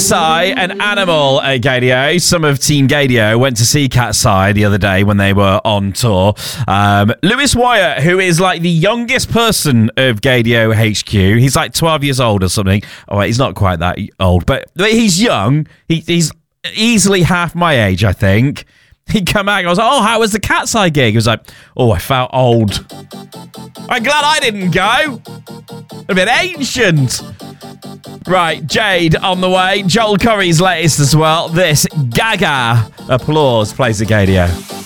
Cat's Eye, an animal at Gadio. Some of Team Gadio went to see Cat's Eye the other day when they were on tour. Lewis Wyatt, who is like the youngest person of Gadio HQ, he's like 12 years old or something. Oh, wait, he's not quite that old, but he's young. He's easily half my age, I think. He come back and I was like, oh, how was the Cat's Eye gig? He was like, oh, I felt old. I'm glad I didn't go. A bit ancient. Right, Jade on the way. Joel Corry's latest as well. This Gaga applause plays at Gadio.